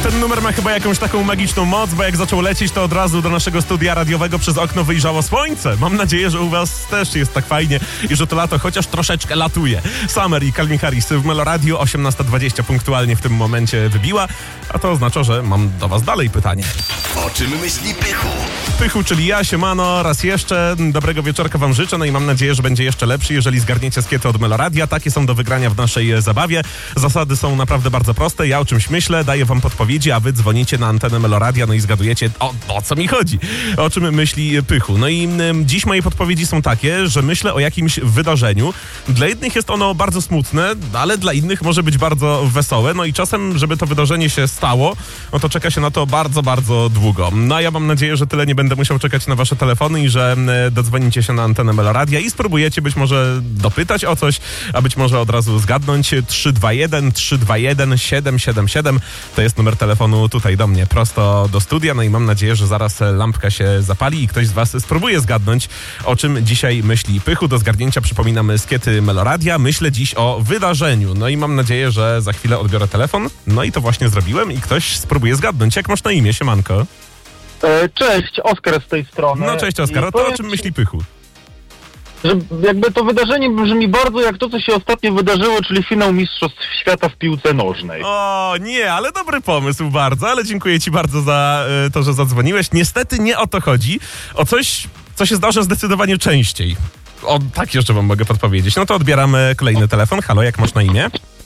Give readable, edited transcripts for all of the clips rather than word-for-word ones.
Ten numer ma chyba jakąś taką magiczną moc, bo jak zaczął lecieć, to od razu do naszego studia radiowego przez okno wyjrzało słońce. Mam nadzieję, że u was też jest tak fajnie i że to lato chociaż troszeczkę latuje. Summer i Calvin Harris w Meloradiu, 18:20 punktualnie w tym momencie wybiła, a to oznacza, że mam do was dalej pytanie. O czym myśli Pychu? Pychu, czyli ja, siemano, raz jeszcze dobrego wieczorka wam życzę, no i mam nadzieję, że będzie jeszcze lepszy, jeżeli zgarniecie skiety od Meloradia. Takie są do wygrania w naszej zabawie. Zasady są naprawdę bardzo proste. Ja o czymś myślę, daję wam podpowiedzi, a wy dzwonicie na antenę Meloradia, no i zgadujecie, o co mi chodzi, o czym myśli Pychu. No i dziś moje podpowiedzi są takie, że myślę o jakimś wydarzeniu. Dla jednych jest ono bardzo smutne, ale dla innych może być bardzo wesołe. No i czasem, żeby to wydarzenie się stało, no to czeka się na to bardzo, bardzo długo. No a ja mam nadzieję, że tyle nie będę musiał czekać na wasze telefony i że dodzwonicie się na antenę Meloradia i spróbujecie być może dopytać o coś, a być może od razu zgadnąć. 321 321 777 to jest numer telefonu tutaj do mnie, prosto do studia. No i mam nadzieję, że zaraz lampka się zapali i ktoś z was spróbuje zgadnąć, o czym dzisiaj myśli Pychu. Do zgadnięcia przypominamy skiety Meloradia. Myślę dziś o wydarzeniu. No i mam nadzieję, że za chwilę odbiorę telefon. No i to właśnie zrobiłem i ktoś spróbuje zgadnąć. Jak masz na imię, siemanko? Cześć, Oskar z tej strony. No cześć, Oskar. A to o czym myśli Pychu? Że jakby to wydarzenie brzmi bardzo jak to, co się ostatnio wydarzyło, czyli finał Mistrzostw Świata w piłce nożnej. O nie, ale dobry pomysł bardzo, ale dziękuję ci bardzo za to, że zadzwoniłeś. Niestety nie o to chodzi, o coś, co się zdarza zdecydowanie częściej. O, tak jeszcze wam mogę podpowiedzieć. No to odbieramy kolejny telefon. Halo, jak masz na imię?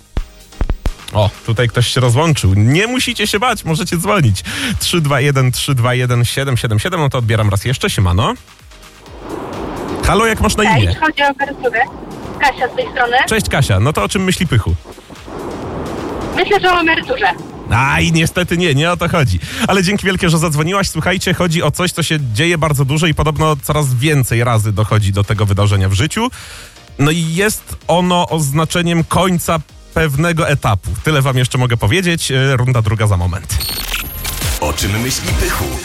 O, tutaj ktoś się rozłączył. Nie musicie się bać, możecie dzwonić. 321 321 777, no to odbieram raz jeszcze. Siemano. Halo, jak masz na imię? Cześć, chodzi o emeryturę. Kasia z tej strony. Cześć Kasia, no to o czym myśli Pychu? Myślę, że o emeryturze. Aj, niestety nie o to chodzi. Ale dzięki wielkie, że zadzwoniłaś. Słuchajcie, chodzi o coś, co się dzieje bardzo dużo i podobno coraz więcej razy dochodzi do tego wydarzenia w życiu. No i jest ono oznaczeniem końca pewnego etapu. Tyle wam jeszcze mogę powiedzieć. Runda druga za moment. O czym myśli Pychu?